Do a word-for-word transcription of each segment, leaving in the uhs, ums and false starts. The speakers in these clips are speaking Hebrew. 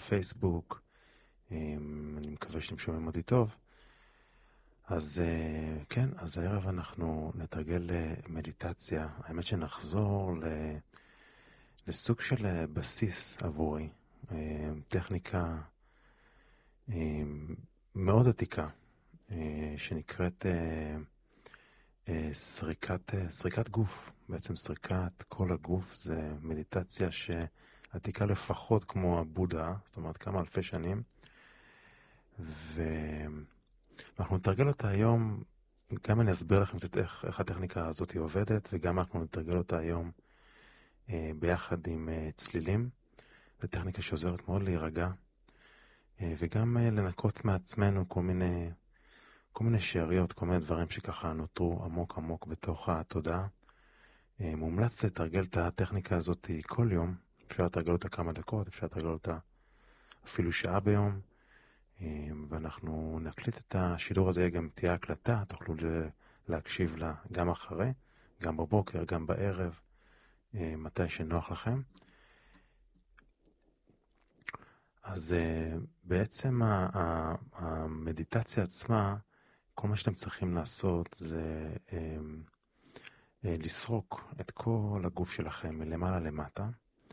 בפייסבוק. אני מקווה שאתם שומעים אותי טוב. אז כן, אז הערב אנחנו נתרגל מדיטציה. האמת שנחזור לסוג של בסיס עבורי. טכניקה מאוד עתיקה, שנקראת סריקת, סריקת גוף. בעצם סריקת כל הגוף זה מדיטציה שעתיקה לפחות כמו הבודה, זאת אומרת כמה אלפי שנים. ואנחנו נתרגל אותה היום, גם אני אסביר לכם קצת איך, איך הטכניקה הזאת היא עובדת, וגם אנחנו נתרגל אותה היום אה, ביחד עם אה, צלילים. זו טכניקה שעוזרת מאוד להירגע, אה, וגם אה, לנקות מעצמנו כל מיני, כל מיני שאריות, כל מיני דברים שככה נותרו עמוק עמוק בתוך התודעה. אה, מומלץ לתרגל את הטכניקה הזאת כל יום. אפשר לתרגל אותה כמה דקות, אפשר לתרגל אותה אפילו שעה ביום. ואנחנו נקליט את השידור הזה, גם תהיה הקלטה, תוכלו להקשיב לה גם אחרי, גם בבוקר, גם בערב, מתי שנוח לכם. אז בעצם המדיטציה עצמה, כל מה שאתם צריכים לעשות זה לסרוק את כל הגוף שלכם מלמעלה למטה.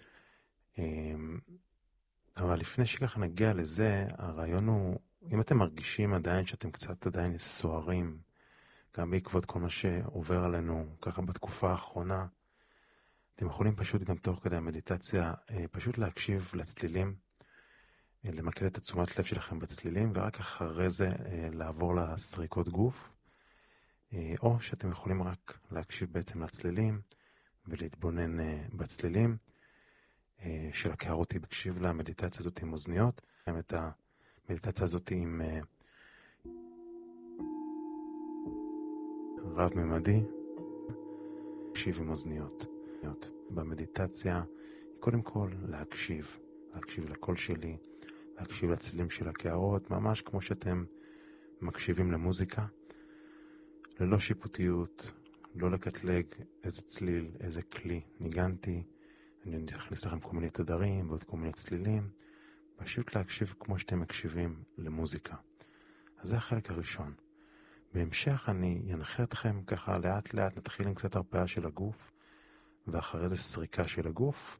אבל לפני שככה נגיע לזה, הרעיון הוא, אם אתם מרגישים עדיין שאתם קצת עדיין סוערים, גם בעקבות כל מה שעובר עלינו ככה בתקופה האחרונה, אתם יכולים פשוט גם תוך כדי המדיטציה, פשוט להקשיב לצלילים, למקד את תשומת לב שלכם בצלילים, ורק אחרי זה לעבור לסריקות גוף, או שאתם יכולים רק להקשיב בעצם לצלילים, ולהתבונן בצלילים, של הקערות. תקשיב למדיטציה הזאת עם אוזניות, את המדיטציה הזאת עם רב ממדי, תקשיב עם אוזניות. במדיטציה, קודם כל להקשיב, להקשיב לקול שלי, להקשיב לצלילים של הקערות, ממש כמו שאתם מקשיבים למוזיקה, ללא שיפוטיות, לא לקטלג איזה צליל, איזה כלי ניגנתי, אני אכניס לכם כל מיני תדרים ועוד כל מיני צלילים, פשוט להקשיב כמו שאתם מקשיבים למוזיקה. אז זה החלק הראשון. בהמשך אני אנחה אתכם ככה לאט לאט, נתחיל עם קצת הרפאה של הגוף, ואחרי זה סריקה של הגוף,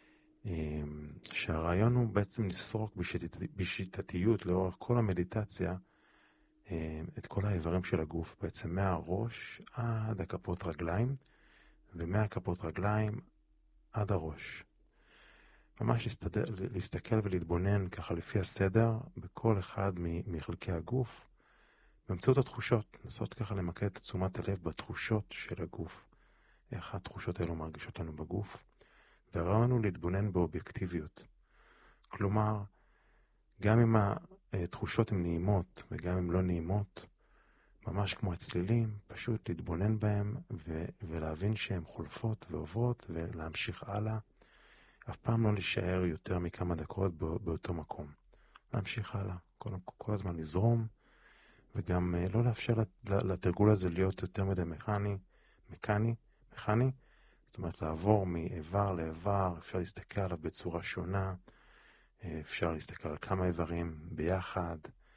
שהרעיון הוא בעצם לסרוק בשיטת, בשיטתיות לאורך כל המדיטציה, את כל האיברים של הגוף, בעצם מהראש עד הכפות רגליים, ומהכפות רגליים עד הראש. ממש להסתדר, להסתכל ולהתבונן ככה לפי הסדר בכל אחד מחלקי הגוף, באמצעות התחושות, לנסות ככה למקד את תשומת הלב בתחושות של הגוף. איך התחושות האלו מרגישות לנו בגוף, והרעיון הוא להתבונן באובייקטיביות. כלומר, גם אם התחושות הן נעימות וגם אם לא נעימות, ממש כמו הצלילים, פשוט להתבונן בהם ו- ולהבין שהן חולפות ועוברות ולהמשיך הלאה. אף פעם לא להישאר יותר מכמה דקות בא- באותו מקום. להמשיך הלאה, כל, כל הזמן לזרום, וגם uh, לא לאפשר לתרגול הזה להיות יותר מדי מכני, מכני, מכני. זאת אומרת, לעבור מאיבר לאיבר, אפשר להסתכל עליו בצורה שונה, אפשר להסתכל על כמה איברים ביחד,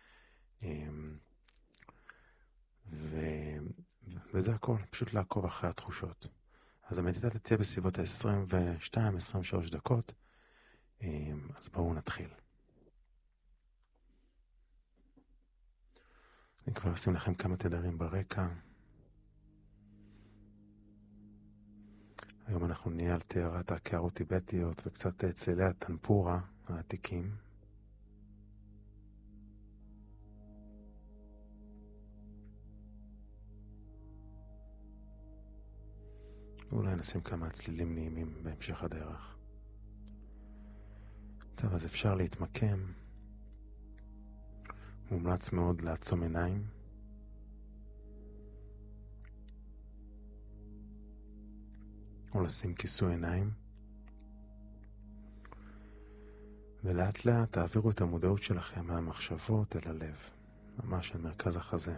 ו... וזה הכל, פשוט לעקוב אחרי התחושות. אז המדיטציה תצא בסביבות ה-עשרים ושתיים עשרים ושלוש דקות, אז בואו נתחיל. אני כבר אשים לכם כמה תדרים ברקע. היום אנחנו נהיה על תארת הקערות טיבטיות וקצת צלילי הטנפורה העתיקים. ואולי נשים כמה צלילים נעימים בהמשך הדרך. טוב, אז אפשר להתמקם. מומלץ מאוד לעצום עיניים. או לשים כיסוי עיניים. ולאט לאט תעבירו את המודעות שלכם מהמחשבות אל הלב. ממש על מרכז החזה.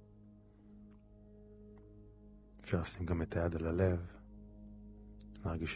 אפשר לשים גם את היד על הלב. להרגיש